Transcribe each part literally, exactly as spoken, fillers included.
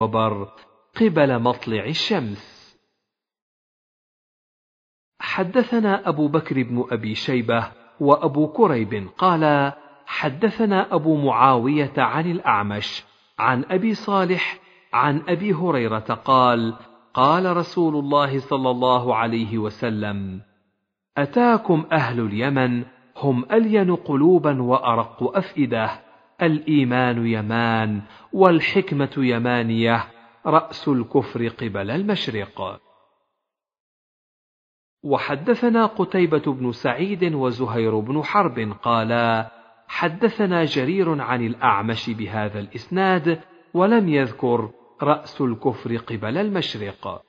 وبر قبل مطلع الشمس. حدثنا أبو بكر بن أبي شيبة وأبو كريب قال حدثنا أبو معاوية عن الأعمش عن أبي صالح عن أبي هريرة قال قال رسول الله صلى الله عليه وسلم: أتاكم أهل اليمن هم ألين قلوبا وأرق أفئدة، الإيمان يمان والحكمة يمانية، رأس الكفر قبل المشرق. وحدثنا قتيبة بن سعيد وزهير بن حرب قالا حدثنا جرير عن الأعمش بهذا الإسناد ولم يذكر رأس الكفر قبل المشرق.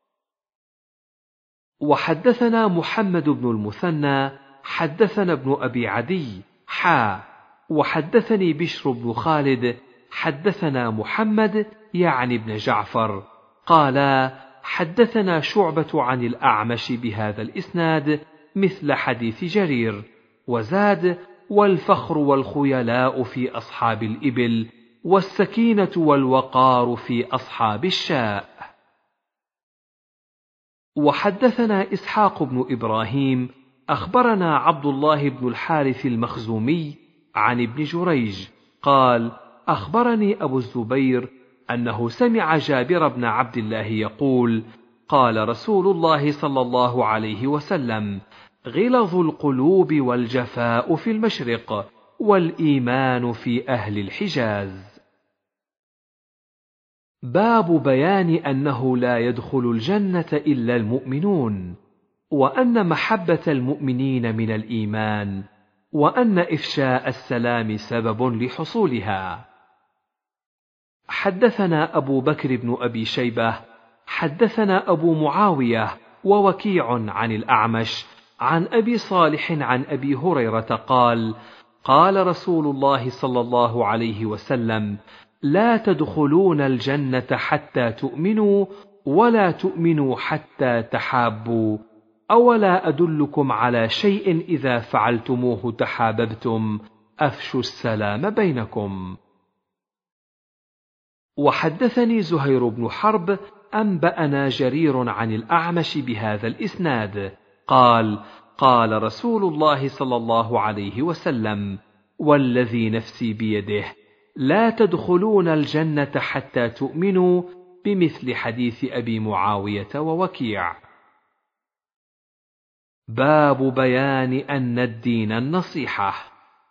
وحدثنا محمد بن المثنى حدثنا ابن أبي عدي حا وحدثني بشر بن خالد حدثنا محمد يعني ابن جعفر قالا حدثنا شعبة عن الأعمش بهذا الإسناد مثل حديث جرير، وزاد: والفخر والخيلاء في أصحاب الإبل، والسكينة والوقار في أصحاب الشاء. وحدثنا إسحاق بن إبراهيم أخبرنا عبد الله بن الحارث المخزومي عن ابن جريج قال أخبرني أبو الزبير أنه سمع جابر بن عبد الله يقول: قال رسول الله صلى الله عليه وسلم: غلظ القلوب والجفاء في المشرق، والإيمان في أهل الحجاز. باب بيان أنه لا يدخل الجنة إلا المؤمنون، وأن محبة المؤمنين من الإيمان، وأن إفشاء السلام سبب لحصولها. حدثنا أبو بكر بن أبي شيبة حدثنا أبو معاوية ووكيع عن الأعمش عن أبي صالح عن أبي هريرة قال: قال رسول الله صلى الله عليه وسلم: لا تدخلون الجنة حتى تؤمنوا، ولا تؤمنوا حتى تحابوا، أولا أدلكم على شيء إذا فعلتموه تحاببتم، أفشوا السلام بينكم. وحدثني زهير بن حرب أنبأنا جرير عن الأعمش بهذا الإسناد قال: قال رسول الله صلى الله عليه وسلم: والذي نفسي بيده لا تدخلون الجنة حتى تؤمنوا، بمثل حديث أبي معاوية ووكيع. باب بيان أن الدين النصيحة.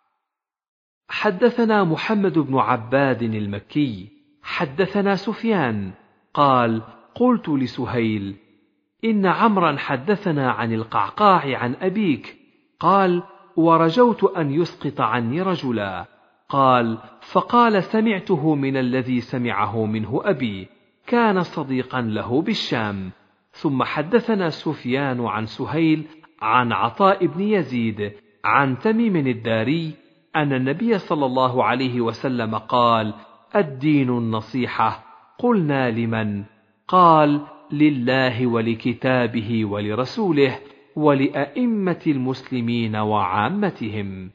حدثنا محمد بن عباد المكي حدثنا سفيان قال: قلت لسهيل: إن عمرا حدثنا عن القعقاع عن أبيك. قال: ورجوت أن يسقط عني رجلا. قال: فقال: سمعته من الذي سمعه منه أبي، كان صديقا له بالشام. ثم حدثنا سفيان عن سهيل عن عطاء بن يزيد عن تميم الداري أن النبي صلى الله عليه وسلم قال: الدين النصيحة. قلنا: لمن؟ قال: لله ولكتابه ولرسوله ولأئمة المسلمين وعامتهم.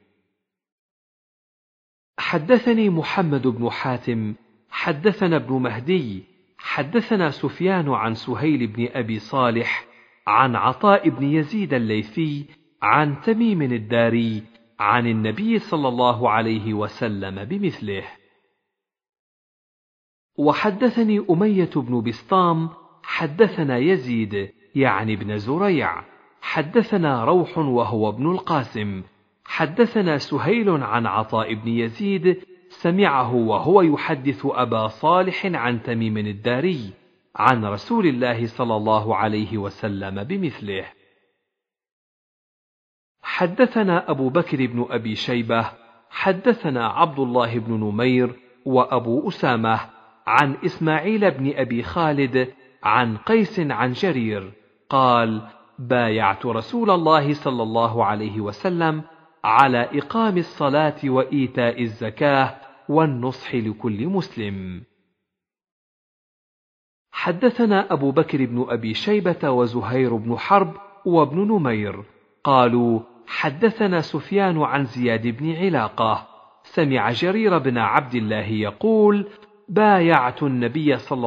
حدثني محمد بن حاتم حدثنا ابن مهدي حدثنا سفيان عن سهيل بن أبي صالح عن عطاء بن يزيد الليثي عن تميم الداري عن النبي صلى الله عليه وسلم بمثله. وحدثني أمية بن بسطام حدثنا يزيد يعني ابن زريع حدثنا روح وهو ابن القاسم حدثنا سهيل عن عطاء بن يزيد سمعه وهو يحدث أبا صالح عن تميم الداري عن رسول الله صلى الله عليه وسلم بمثله. حدثنا أبو بكر بن أبي شيبة حدثنا عبد الله بن نمير وأبو أسامة عن إسماعيل بن أبي خالد عن قيس عن جرير قال: بايعت رسول الله صلى الله عليه وسلم على إقام الصلاة وإيتاء الزكاة والنصح لكل مسلم. حدثنا أبو بكر بن أبي شيبة وزهير بن حرب وابن نمير قالوا: حدثنا سفيان عن زياد بن علاقة سمع جرير بن عبد الله يقول: بايعت النبي صلى